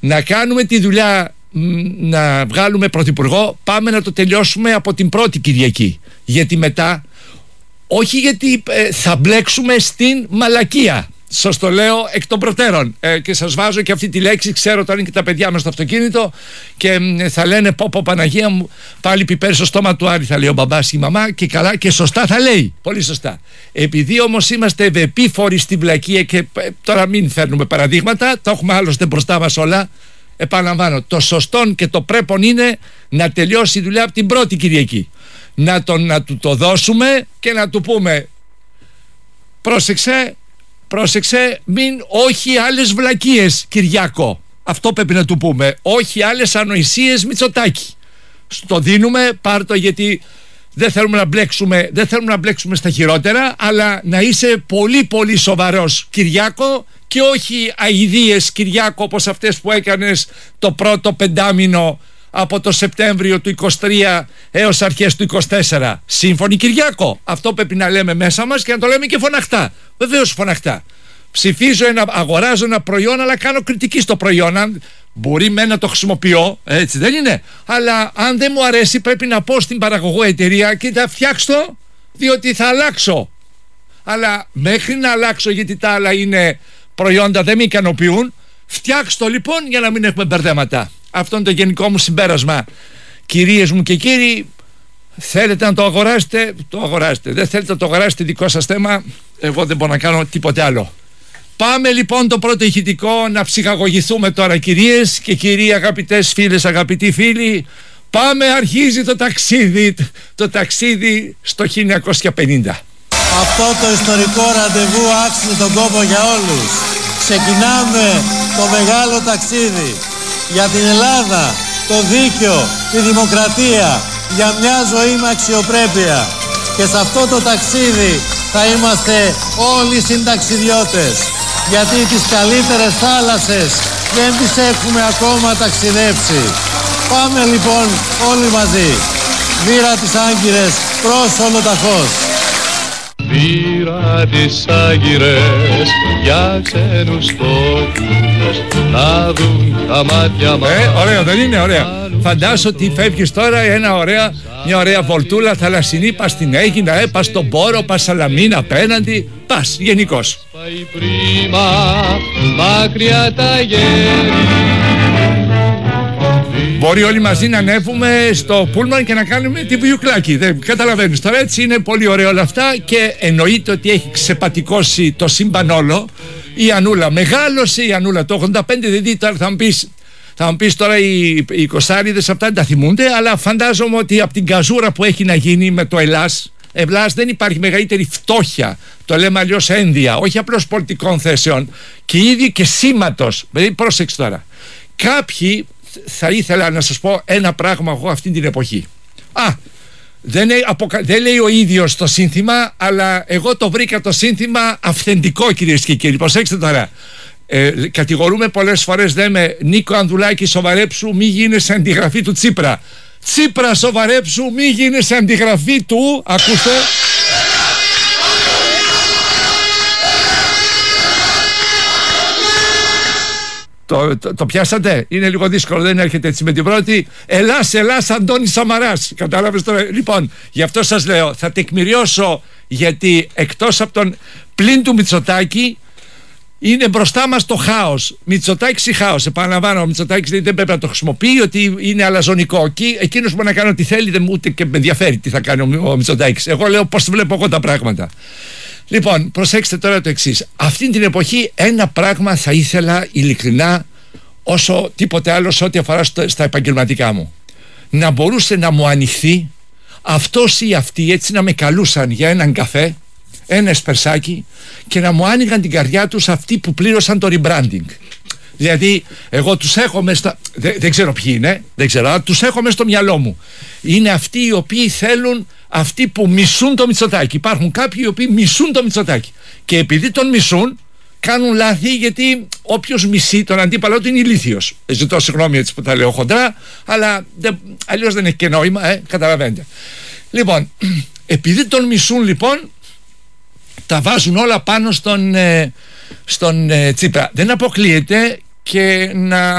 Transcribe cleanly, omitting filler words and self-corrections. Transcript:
να κάνουμε τη δουλειά, να βγάλουμε πρωθυπουργό, πάμε να το τελειώσουμε από την πρώτη Κυριακή. Γιατί μετά, όχι γιατί θα μπλέξουμε στην μαλακία. Σας το λέω εκ των προτέρων, και σας βάζω και αυτή τη λέξη. Ξέρω τώρα είναι και τα παιδιά μας στο αυτοκίνητο και θα λένε πω Παναγία μου, πάλι πιπέρι στο στόμα του Άρη, θα λέει ο μπαμπάς ή η μαμά, και καλά και σωστά θα λέει, πολύ σωστά. Επειδή όμως είμαστε ευεπίφοροι στη βλακεία και τώρα μην φέρνουμε παραδείγματα, το έχουμε άλλωστε μπροστά μας όλα. Επαναλαμβάνω, το σωστόν και το πρέπον είναι να τελειώσει η δουλειά από την πρώτη Κυριακή. Να του το δώσουμε και να του πούμε πρόσεξε, όχι άλλες βλακίες, Κυριάκο. Αυτό πρέπει να του πούμε. Όχι άλλες ανοησίες, Μητσοτάκη. Στο δίνουμε, πάρ' το, γιατί δεν θέλουμε να μπλέξουμε στα χειρότερα, αλλά να είσαι πολύ πολύ σοβαρός, Κυριάκο, και όχι αηδίες, Κυριάκο, όπως αυτές που έκανες το πρώτο πεντάμινο από το Σεπτέμβριο του 23 έως αρχές του 24. Σύμφωνοι, Κυριάκο? Αυτό πρέπει να λέμε μέσα μας και να το λέμε και φωναχτά. Βεβαίως φωναχτά. Αγοράζω ένα προϊόν, αλλά κάνω κριτική στο προϊόν. Μπορεί να το χρησιμοποιώ, έτσι δεν είναι? Αλλά αν δεν μου αρέσει, πρέπει να πω στην παραγωγό εταιρεία, κοίτα, φτιάξω το, διότι θα αλλάξω. Αλλά μέχρι να αλλάξω, γιατί τα άλλα είναι προϊόντα, δεν με ικανοποιούν, φτιάξω το λοιπόν για να μην έχουμε μπερδέματα. Αυτό είναι το γενικό μου συμπέρασμα. Κυρίες μου και κύριοι, θέλετε να το αγοράσετε, το αγοράσετε. Δεν θέλετε να το αγοράσετε, δικό σας θέμα. Εγώ δεν μπορώ να κάνω τίποτε άλλο. Πάμε λοιπόν το πρώτο ηχητικό, να ψυχαγωγηθούμε τώρα, κυρίες και κύριοι, αγαπητές φίλες, αγαπητοί φίλοι. Πάμε, αρχίζει το ταξίδι στο 1950. Αυτό το ιστορικό ραντεβού άξιζε τον κόπο για όλους. Ξεκινάμε το μεγάλο ταξίδι για την Ελλάδα, το δίκαιο, τη δημοκρατία, για μια ζωή με αξιοπρέπεια. Και σε αυτό το ταξίδι θα είμαστε όλοι συνταξιδιώτες, γιατί τις καλύτερες θάλασσες δεν τις έχουμε ακόμα ταξιδέψει. Πάμε λοιπόν όλοι μαζί. Βήρα τις Άγκυρες προς Ολοταχώς. Βήρα τις Άγκυρες για ξένους τόπους, να δουν τα μάτια μας. Ωραίο, δεν είναι? Ωραία. Φαντάσου ότι φεύγεις τώρα μια ωραία βολτούλα θαλασσινή, πας στην Αίγινα, πας στον Πόρο, πας Σαλαμίνα απέναντι, πας γενικώς. Πάει πρίμα, μακριά τα γέρη. Μπορεί όλοι μαζί να ανέβουμε στο πούλμαν και να κάνουμε τη βιουκλάκι. Δεν καταλαβαίνεις τώρα, έτσι είναι πολύ ωραίο όλα αυτά. Και εννοείται ότι έχει ξεπατικώσει το σύμπαν όλο. Η Ανούλα μεγάλωσε, η Ανούλα το 85, δηλαδή τώρα θα μου πεις τώρα οι κοσάριδες αυτά δεν τα θυμούνται, αλλά φαντάζομαι ότι από την καζούρα που έχει να γίνει με το Ελλάς δεν υπάρχει μεγαλύτερη φτώχεια, το λέμε αλλιώς ένδια, όχι απλώς πολιτικών θέσεων, και ήδη και σήματος. Δηλαδή πρόσεξε τώρα, κάποιοι, θα ήθελα να σας πω ένα πράγμα εγώ αυτή την εποχή. Δεν λέει ο ίδιος το σύνθημα, αλλά εγώ το βρήκα το σύνθημα αυθεντικό, κυρίες και κύριοι. Προσέξτε τώρα. Κατηγορούμε πολλές φορές, λέμε, Νίκο Ανδουλάκη, σοβαρέψου, μη γίνεσαι αντιγραφή του Τσίπρα. Τσίπρα, σοβαρέψου, μη γίνεσαι αντιγραφή του. Ακούστε. Το πιάσατε? Είναι λίγο δύσκολο, δεν έρχεται έτσι με την πρώτη. Ελλάς, Αντώνης Σαμαράς. Κατάλαβες τώρα? Λοιπόν, γι' αυτό σας λέω, θα τεκμηριώσω, γιατί εκτός από τον πλην του Μητσοτάκη, είναι μπροστά μας το χάος. Μητσοτάκης ή χάος? Επαναλαμβάνω, ο Μητσοτάκης δεν πρέπει να το χρησιμοποιεί, ότι είναι αλαζονικό. Εκείνος μπορεί να κάνει ό,τι θέλει, ούτε και με ενδιαφέρει τι θα κάνει ο Μητσοτάκης. Εγώ λέω πώς βλέπω εγώ τα πράγματα. Λοιπόν, προσέξτε τώρα το εξής. Αυτή την εποχή ένα πράγμα θα ήθελα ειλικρινά, όσο τίποτε άλλο σε ό,τι αφορά στα επαγγελματικά μου. Να μπορούσε να μου ανοιχθεί αυτός ή αυτή, έτσι να με καλούσαν για έναν καφέ, ένα εσπερσάκι, και να μου άνοιγαν την καρδιά τους αυτοί που πλήρωσαν το rebranding. Δηλαδή, εγώ τους έχω μέσα δεν ξέρω ποιοι είναι, δεν ξέρω, αλλά τους έχω μέσα στο μυαλό μου. Είναι αυτοί οι οποίοι θέλουν, αυτοί που μισούν το Μητσοτάκη. Υπάρχουν κάποιοι οι οποίοι μισούν το Μητσοτάκη. Και επειδή τον μισούν, κάνουν λάθη, γιατί όποιος μισεί τον αντίπαλό του είναι ηλίθιος. Ζητώ συγγνώμη έτσι που τα λέω χοντρά, αλλά αλλιώς δεν έχει και νόημα, καταλαβαίνετε. Λοιπόν, επειδή τον μισούν, λοιπόν, τα βάζουν όλα πάνω στον Τσίπρα. Δεν αποκλείεται και να